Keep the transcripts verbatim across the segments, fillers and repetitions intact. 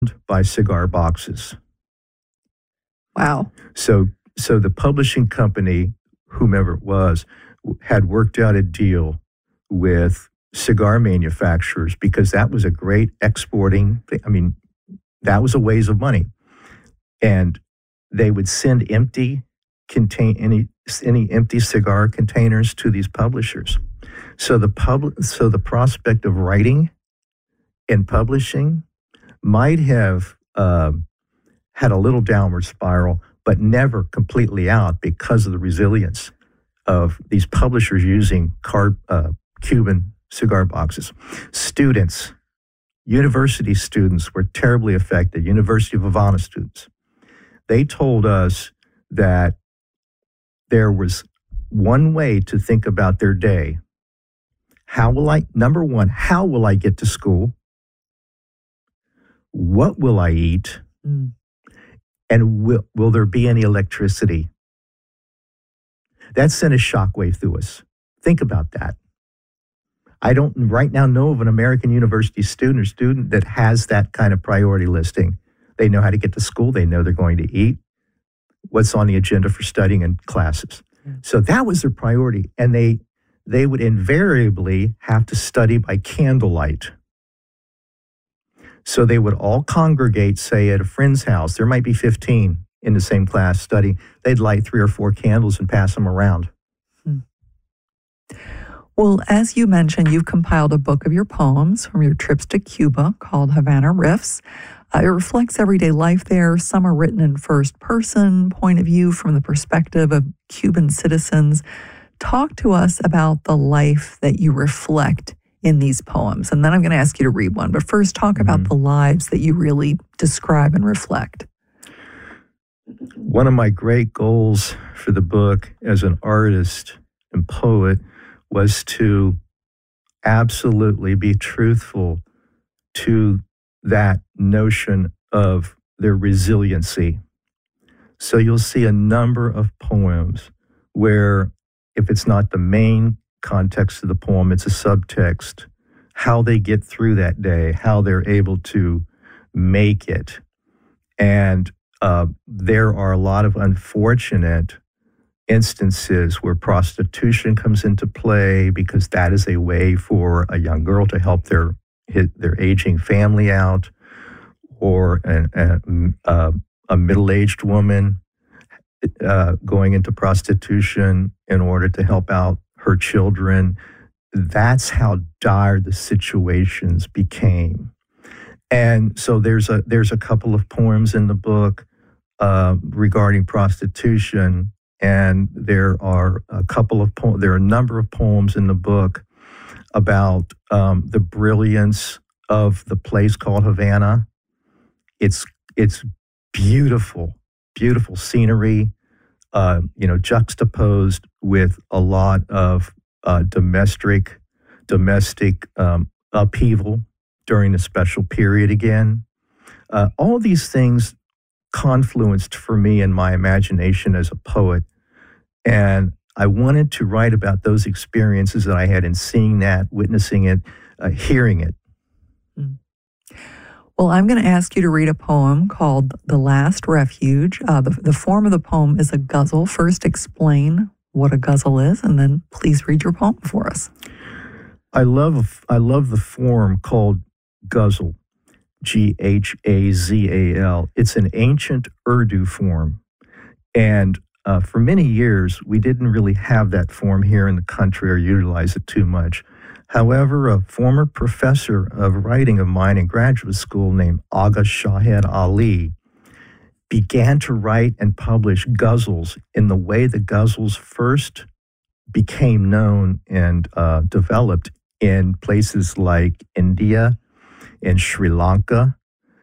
by cigar boxes. Wow. So, so the publishing company, whomever it was, had worked out a deal with cigar manufacturers because that was a great exporting thing. I mean, that was a ways of money. And they would send empty contain any any empty cigar containers to these publishers. So the pub so the prospect of writing and publishing might have uh, had a little downward spiral, but never completely out because of the resilience of these publishers using card, uh, Cuban cigar boxes. Students, university students were terribly affected, University of Havana students. They told us that there was one way to think about their day. How will I, number one, how will I get to school? What will I eat? Mm. And will, will there be any electricity? That sent a shockwave through us. Think about that. I don't right now know of an American university student or student that has that kind of priority listing. They know how to get to school. They know they're going to eat. What's on the agenda for studying in classes. Mm. So that was their priority. And they they would invariably have to study by candlelight. So they would all congregate, say, at a friend's house. There might be fifteen in the same class studying. They'd light three or four candles and pass them around. Hmm. Well, as you mentioned, you've compiled a book of your poems from your trips to Cuba called Havana Riffs. Uh, it reflects everyday life there. Some are written in first person point of view from the perspective of Cuban citizens. Talk to us about the life that you reflect in these poems. And then I'm going to ask you to read one. But first, talk mm-hmm. about the lives that you really describe and reflect. One of my great goals for the book as an artist and poet was to absolutely be truthful to that notion of their resiliency. So you'll see a number of poems where, if it's not the main context of the poem, it's a subtext, how they get through that day, how they're able to make it. And uh, there are a lot of unfortunate instances where prostitution comes into play because that is a way for a young girl to help their their aging family out, or an, a, a, a middle-aged woman uh, going into prostitution in order to help out her children. That's how dire the situations became. And so there's a there's a couple of poems in the book uh, regarding prostitution, and there are a couple of po- there are a number of poems in the book about um, the brilliance of the place called Havana. It's it's beautiful, beautiful scenery, uh, you know, juxtaposed with a lot of uh, domestic domestic um, upheaval during a special period again. Uh, all these things confluenced for me in my imagination as a poet, and I wanted to write about those experiences that I had in seeing that, witnessing it, uh, hearing it. Mm. Well, I'm going to ask you to read a poem called The Last Refuge. Uh, the, the form of the poem is a ghazal. First, explain what a ghazal is, and then please read your poem for us. I love I love the form called ghazal, G H A Z A L. It's an ancient Urdu form, and Uh, for many years, we didn't really have that form here in the country or utilize it too much. However, a former professor of writing of mine in graduate school named Agha Shahed Ali began to write and publish ghazals in the way the ghazals first became known and uh, developed in places like India and Sri Lanka,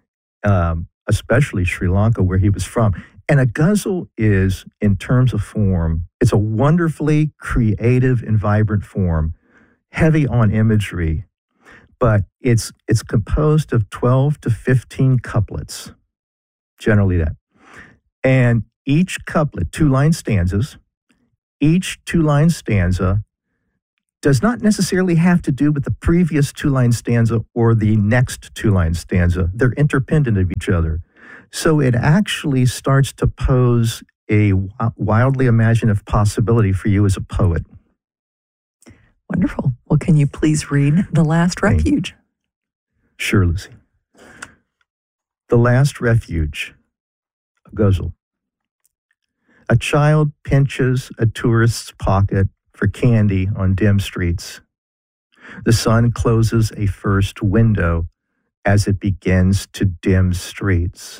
um, especially Sri Lanka, where he was from. And a ghazal is, in terms of form, it's a wonderfully creative and vibrant form, heavy on imagery, but it's it's composed of twelve to fifteen couplets, generally that. And each couplet, two-line stanzas, each two-line stanza does not necessarily have to do with the previous two-line stanza or the next two-line stanza. They're interdependent of each other. So it actually starts to pose a wildly imaginative possibility for you as a poet. Wonderful. Well, can you please read The Last Refuge? Sure, Lucy. The Last Refuge, a ghazal. A child pinches a tourist's pocket for candy on dim streets. The sun closes a first window as it begins to dim streets.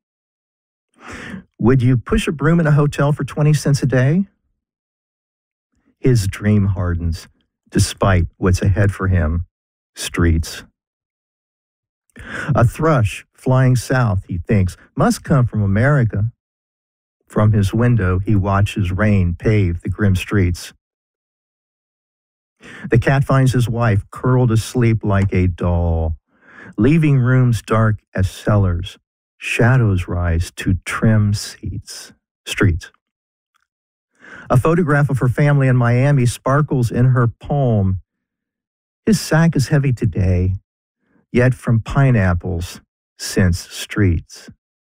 Would you push a broom in a hotel for twenty cents a day? His dream hardens, despite what's ahead for him, streets. A thrush flying south, he thinks, must come from America. From his window, he watches rain pave the grim streets. The cat finds his wife curled asleep like a doll, leaving rooms dark as cellars. Shadows rise to trim seats, streets. A photograph of her family in Miami sparkles in her palm. His sack is heavy today, yet from pineapples scents streets.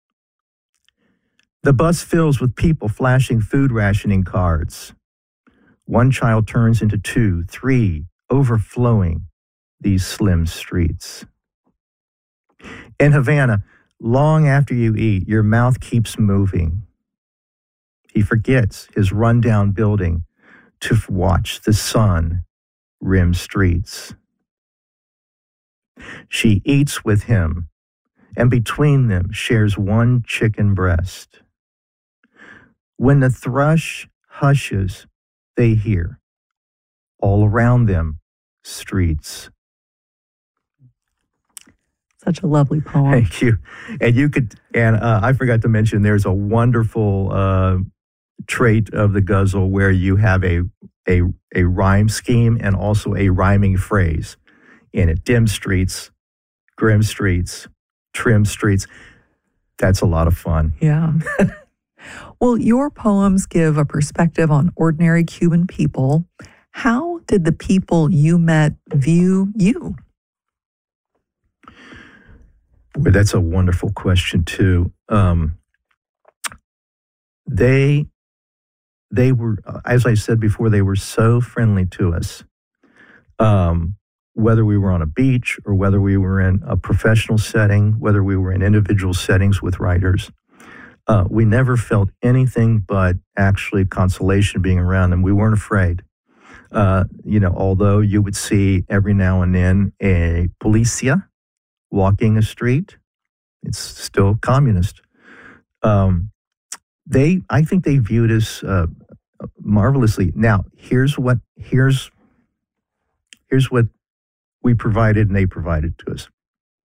The bus fills with people flashing food rationing cards. One child turns into two, three, overflowing these slim streets. In Havana, long after you eat, your mouth keeps moving. He forgets his rundown building to watch the sun rim streets. She eats with him, and between them shares one chicken breast. When the thrush hushes, they hear, all around them, streets. Such a lovely poem. Thank you. And you could, and uh, I forgot to mention, there's a wonderful uh, trait of the ghazal where you have a, a, a rhyme scheme and also a rhyming phrase in it. Dim streets, grim streets, trim streets. That's a lot of fun. Yeah. Well, your poems give a perspective on ordinary Cuban people. How did the people you met view you? Boy, that's a wonderful question, too. Um, they, they were, as I said before, they were so friendly to us. Um, whether we were on a beach or whether we were in a professional setting, whether we were in individual settings with writers, uh, we never felt anything but actually consolation being around them. We weren't afraid. Uh, you know, although you would see every now and then a policia walking a street, it's still communist. Um, they, I think they viewed us uh, marvelously. Now, here's what here's here's what we provided and they provided to us.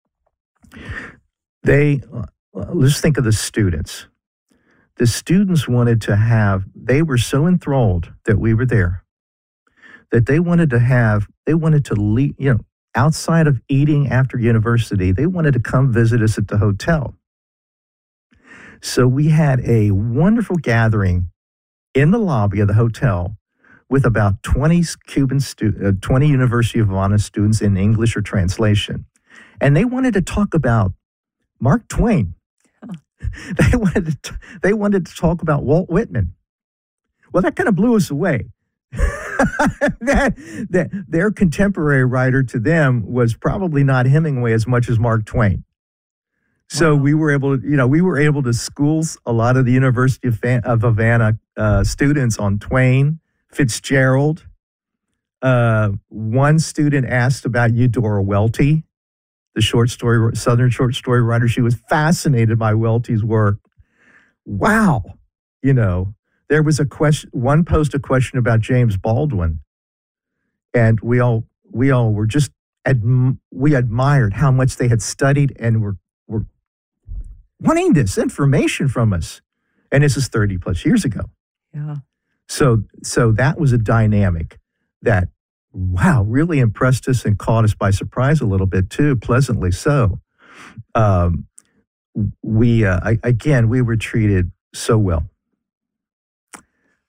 They, uh, let's think of the students. The students wanted to have, they were so enthralled that we were there, that they wanted to have, they wanted to leave, you know, outside of eating after university, they wanted to come visit us at the hotel. So we had a wonderful gathering in the lobby of the hotel with about twenty Cuban stu- uh, twenty University of Havana students in English or translation. And they wanted to talk about Mark Twain. Huh. They wanted to t- they wanted to talk about Walt Whitman. Well, that kind of blew us away. that, that their contemporary writer to them was probably not Hemingway as much as Mark Twain. So wow. we were able to, you know, we were able to school a lot of the University of, of Havana uh, students on Twain, Fitzgerald. Uh, one student asked about Eudora Welty, the short story, Southern short story writer. She was fascinated by Welty's work. Wow, you know. There was a question, one posed a question about James Baldwin, and we all we all were just adm- we admired how much they had studied and were were wanting this information from us. And this is thirty plus years ago. Yeah. So so that was a dynamic that, wow, really impressed us and caught us by surprise a little bit too, pleasantly so. Um, we uh, I, again we were treated so well.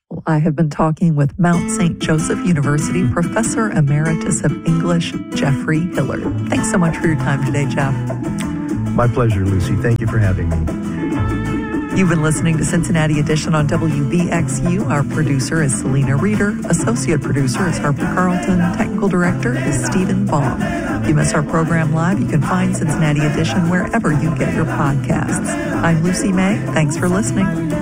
Well, I have been talking with Mount Saint Joseph University Professor Emeritus of English, Jeffrey Hillard. Thanks so much for your time today, Jeff. My pleasure, Lucy. Thank you for having me. You've been listening to Cincinnati Edition on W B X U. Our producer is Selena Reeder. Associate producer is Harper Carlton. Technical director is Stephen Baum. If you miss our program live, you can find Cincinnati Edition wherever you get your podcasts. I'm Lucy May. Thanks for listening.